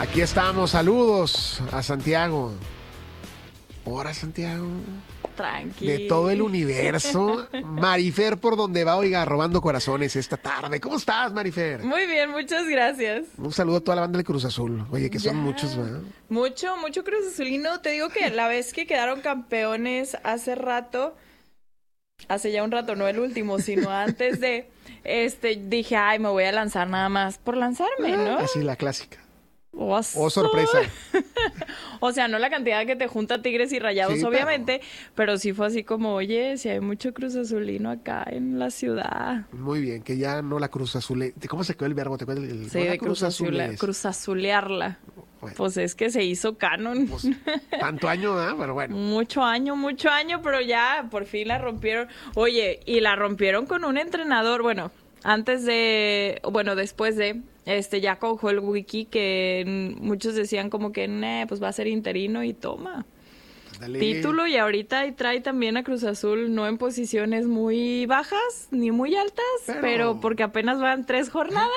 Aquí estamos, saludos a Santiago. Hola, Santiago. Tranqui. De todo el universo. Marifer por donde va, oiga, robando corazones esta tarde. ¿Cómo estás, Marifer? Muy bien, muchas gracias. Un saludo a toda la banda de Cruz Azul. Oye, que son muchos, ¿verdad? Mucho Cruz Azulino. Te digo que la vez que quedaron campeones hace ya un rato, no el último, sino antes de, dije, ay, me voy a lanzar nada más por lanzarme, ¿no? Así, la clásica. Oh, sorpresa. O sea, no la cantidad que te junta Tigres y Rayados, sí, obviamente, pero sí fue así como, oye, si hay mucho Cruz Azulino acá en la ciudad. Muy bien, que ya no la Cruz Azul. ¿Cómo se quedó el verbo? ¿Te acuerdas? Sí, de Cruz Azulearla. Bueno, pues es que se hizo canon. Pues, tanto año, ¿eh? Pero bueno. Mucho año, pero ya por fin la rompieron. Oye, y la rompieron con un entrenador, después de, ya con Joel Wiki, que muchos decían como que, pues va a ser interino y toma. Dale. Título, y ahorita trae también a Cruz Azul no en posiciones muy bajas ni muy altas, pero porque apenas van 3 jornadas.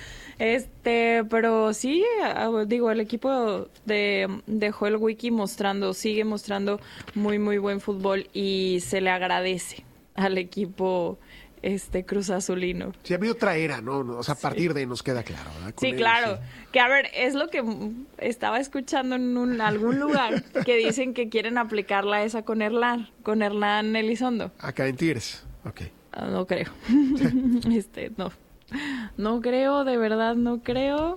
Pero sí, digo, el equipo de Joel Wiki sigue mostrando muy, muy buen fútbol y se le agradece al equipo Cruz Azulino. Sí, ha habido otra era, ¿no? O sea, a partir de ahí nos queda claro, ¿verdad? Sí, claro. Sí. Que, a ver, es lo que estaba escuchando en algún lugar, que dicen que quieren aplicarla esa con Hernán Elizondo. Acá en Tigres, ok. No creo. No. No creo, de verdad no creo.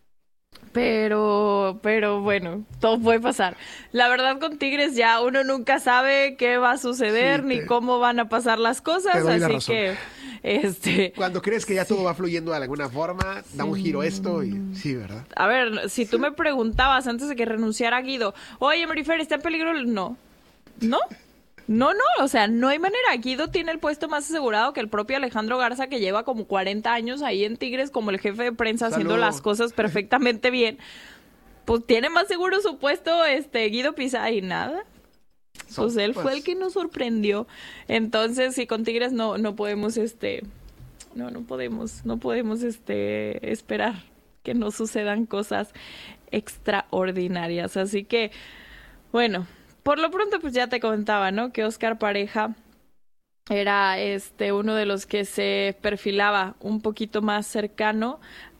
Pero bueno, todo puede pasar. La verdad, con Tigres ya uno nunca sabe qué va a suceder ni cómo van a pasar las cosas, así que cuando crees que ya todo va fluyendo de alguna forma, da un giro esto y sí, ¿verdad? A ver, si tú me preguntabas antes de que renunciara Guido, oye, Marifer, ¿está en peligro? No, o sea, no hay manera. Guido tiene el puesto más asegurado que el propio Alejandro Garza, que lleva como 40 años ahí en Tigres como el jefe de prensa. ¡Salud! Haciendo las cosas perfectamente bien. Pues tiene más seguro su puesto Guido Pizarro y nada. Pues él fue el que nos sorprendió. Entonces, sí, con Tigres no podemos no podemos esperar que no sucedan cosas extraordinarias. Así que, bueno, por lo pronto, pues ya te comentaba, ¿no? Que Óscar Pareja era uno de los que se perfilaba un poquito más cercano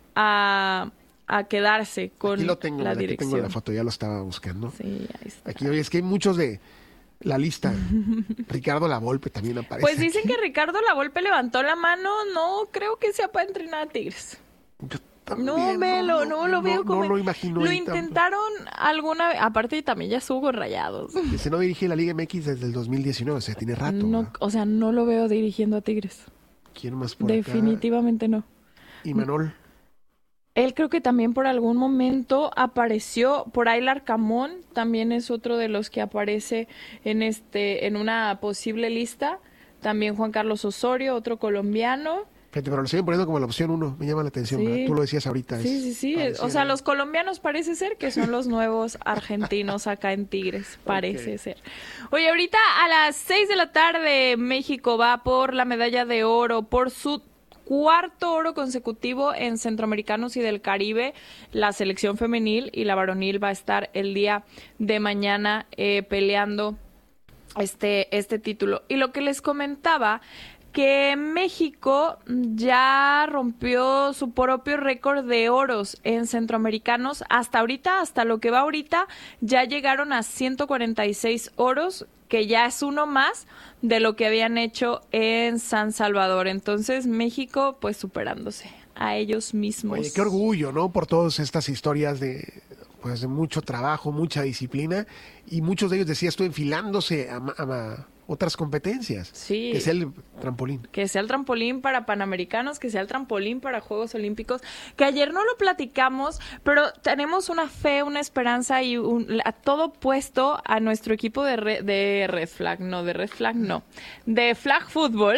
a quedarse con aquí lo tengo, la dirección. Aquí tengo la foto, ya lo estaba buscando. Sí, ahí está. Aquí, oye, es que hay muchos de la lista. Ricardo Lavolpe también aparece. Pues dicen que Ricardo Lavolpe levantó la mano. No creo que sea para entrenar a Tigres. También, no lo veo como... No lo imagino. Lo intentaron alguna vez, aparte también ya estuvo con Rayados. Ese no dirige la Liga MX desde el 2019, o sea, tiene rato. No, o sea, no lo veo dirigiendo a Tigres. ¿Quién más por Definitivamente acá? No. ¿Y Manol? Él creo que también por algún momento apareció, por ahí Larcamón también es otro de los que aparece en una posible lista. También Juan Carlos Osorio, otro colombiano. Pero lo siguen poniendo como la opción 1, me llama la atención, sí. ¿verdad? Tú lo decías ahorita. Sí. O sea, los colombianos parece ser que son los nuevos argentinos acá en Tigres, parece ser. Oye, ahorita a las 6 de la tarde México va por la medalla de oro, por su 4º oro consecutivo en Centroamericanos y del Caribe. La selección femenil y la varonil va a estar el día de mañana peleando este título. Y lo que les comentaba, que México ya rompió su propio récord de oros en Centroamericanos. Hasta lo que va ahorita, ya llegaron a 146 oros, que ya es uno más de lo que habían hecho en San Salvador. Entonces, México, pues, superándose a ellos mismos. Oye, qué orgullo, ¿no? Por todas estas historias de mucho trabajo, mucha disciplina, y muchos de ellos, decías tú, enfilándose a otras competencias. Sí. Que sea el trampolín. Que sea el trampolín para Panamericanos, que sea el trampolín para Juegos Olímpicos, que ayer no lo platicamos, pero tenemos una fe, una esperanza y a todo puesto a nuestro equipo de Red Flag, de Flag Fútbol,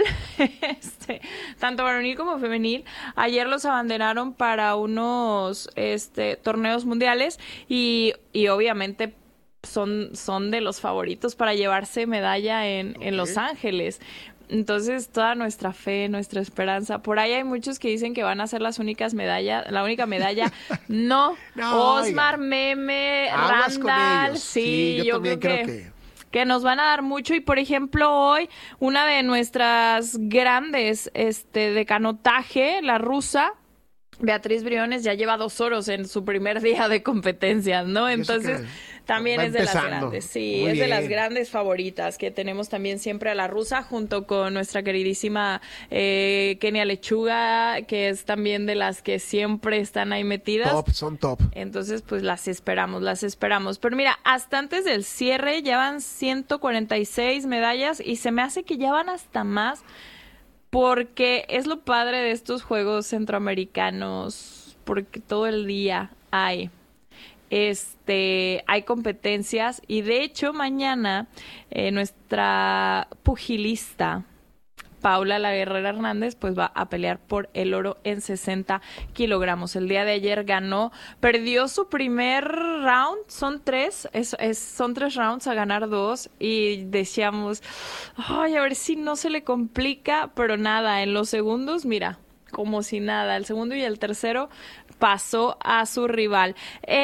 tanto varonil como femenil. Ayer los abanderaron para unos torneos mundiales y obviamente son de los favoritos para llevarse medalla en Los Ángeles. Entonces, toda nuestra fe, nuestra esperanza. Por ahí hay muchos que dicen que van a ser la única medalla. No, Osmar, Meme, Randall. Sí, yo también creo que nos van a dar mucho. Y, por ejemplo, hoy, una de nuestras grandes de canotaje, la rusa, Beatriz Briones, ya lleva 2 oros en su primer día de competencias, ¿no? Entonces, también es de las grandes. Sí, muy es bien. De las grandes favoritas, que tenemos también siempre a la rusa, junto con nuestra queridísima Kenia Lechuga, que es también de las que siempre están ahí metidas. Son top. Entonces, pues las esperamos. Pero mira, hasta antes del cierre ya van 146 medallas y se me hace que ya van hasta más, porque es lo padre de estos Juegos Centroamericanos, porque todo el día hay competencias, y de hecho mañana nuestra pugilista Paula La Guerrera Hernández pues va a pelear por el oro en 60 kilogramos. El día de ayer perdió su primer round, son 3 rounds a ganar 2, y decíamos, a ver si no se le complica, pero nada, en los segundos, mira, como si nada, el segundo y el tercero pasó a su rival.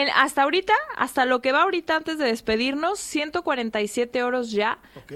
Hasta lo que va ahorita antes de despedirnos, 147 oros ya,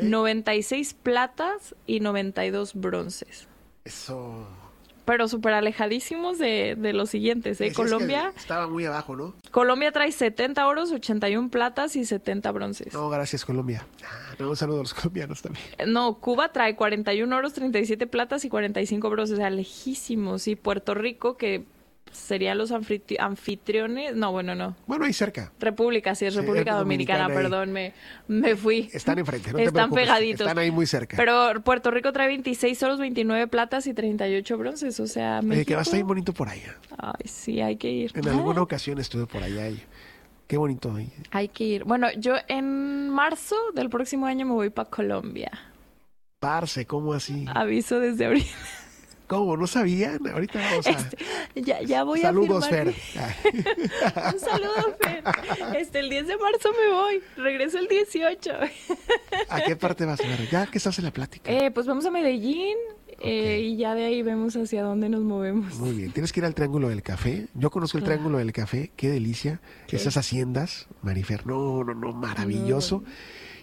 96 platas y 92 bronces. Eso. Pero súper alejadísimos de los siguientes, ¿eh? Colombia. Es que estaba muy abajo, ¿no? Colombia trae 70 oros, 81 platas y 70 bronces. No, gracias, Colombia. Un saludo a los colombianos también. No, Cuba trae 41 oros, 37 platas y 45 bronces, o sea, lejísimos. Y Puerto Rico, que serían los anfitriones. No, no. Bueno, ahí cerca. República Dominicana, perdón, me fui. Están enfrente, no te Están preocupes. pegaditos. Están ahí muy cerca. Pero Puerto Rico trae 26 oros, 29 platas y 38 bronces, o sea, México... que va a estar bien bonito por allá. Ay, sí, hay que ir. En alguna ocasión estuve por allá y qué bonito ahí. Hay que ir. Bueno, yo en marzo del próximo año me voy para Colombia. Parce, ¿cómo así? Aviso desde ahorita. ¿Cómo? ¿No sabían? Ahorita vamos a... Ya voy Saludos, a firmar. Fer. Un saludo, Fer. El 10 de marzo me voy. Regreso el 18. ¿A qué parte vas a ver? ¿Ya que estás en la plática? Pues vamos a Medellín. Y ya de ahí vemos hacia dónde nos movemos. Muy bien. Tienes que ir al Triángulo del Café. Yo conozco el Triángulo del Café. Qué delicia. Esas haciendas, Marifer. No, maravilloso. No.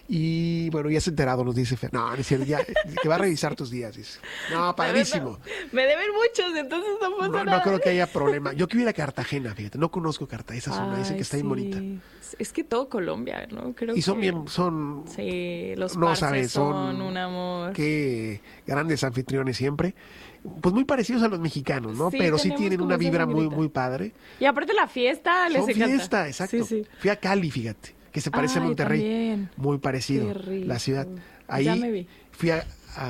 Y bueno, ya se ha enterado, nos dice Fer. No, es cierto, ya que va a revisar tus días, dice. No, padrísimo. Me deben muchos, entonces no pasa nada. No creo que haya problema. Yo quiero ir a Cartagena, fíjate. No conozco Cartagena, esa zona. Dicen que está bien bonita. Es que todo Colombia, ¿no? Creo y son que... bien, Sí, los no parces sabes, son un amor. Qué grandes anfitriones siempre. Pues muy parecidos a los mexicanos, ¿no? Sí, pero sí tienen una vibra muy padre. Y aparte la fiesta les encanta. Fiesta, exacto. Sí. Fui a Cali, fíjate, que se parece a Monterrey. También. Muy parecido, la ciudad. Ahí ya me vi. Fui a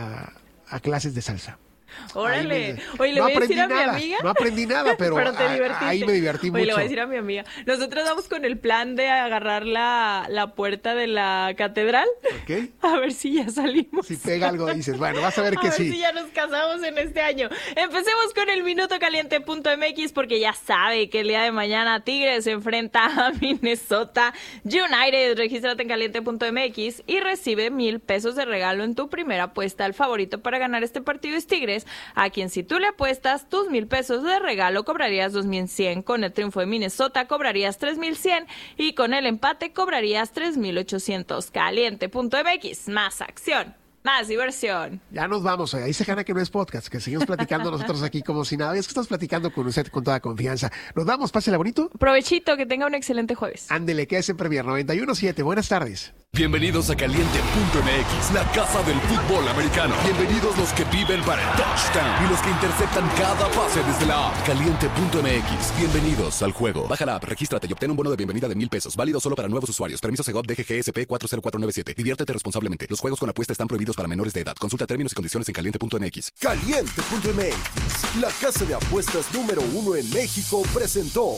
clases de salsa. Órale. Oye, le voy a decir a mi amiga. No aprendí nada, pero te divertiste. Ahí me divertí mucho. Oye, le voy a decir a mi amiga. Nosotros vamos con el plan de agarrar la puerta de la catedral. Ok. A ver si ya salimos. Si pega algo, dices, bueno, vas a ver que sí. A ver si ya nos casamos en este año. Empecemos con el minutocaliente.mx, porque ya sabe que el día de mañana Tigres se enfrenta a Minnesota United. Regístrate en caliente.mx y recibe 1,000 pesos de regalo en tu primera apuesta. El favorito para ganar este partido es Tigres, a quien si tú le apuestas tus 1,000 pesos de regalo cobrarías 2,100. Con el triunfo de Minnesota cobrarías 3,100 y con el empate cobrarías 3,800. Caliente.mx, más acción, más diversión. Ya nos vamos, ahí se gana que no es podcast, que seguimos platicando nosotros aquí como si nada. Es que estamos platicando con usted con toda confianza. Nos vamos, pásela bonito. Provechito, que tenga un excelente jueves. Ándele, quédese en Premier 91.7. Buenas tardes. Bienvenidos a Caliente.mx, la casa del fútbol americano. Bienvenidos los que viven para el touchdown y los que interceptan cada pase desde la app. Caliente.mx, bienvenidos al juego. Baja la app, regístrate y obtén un bono de bienvenida de 1,000 pesos. Válido solo para nuevos usuarios. Permiso Segov DGGSP 40497. Diviértete responsablemente. Los juegos con apuesta están prohibidos para menores de edad. Consulta términos y condiciones en Caliente.mx. Caliente.mx, la casa de apuestas número 1 en México, presentó.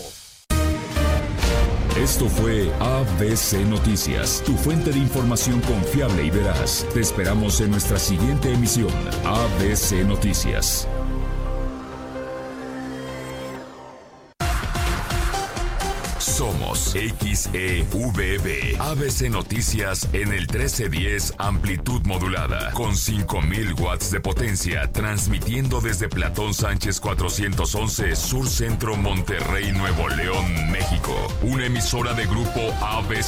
Esto fue ABC Noticias, tu fuente de información confiable y veraz. Te esperamos en nuestra siguiente emisión, ABC Noticias. Somos XEVB. ABC Noticias en el 1310 amplitud modulada con 5000 watts de potencia, transmitiendo desde Platón Sánchez 411 Sur Centro, Monterrey, Nuevo León, México. Una emisora de grupo ABC.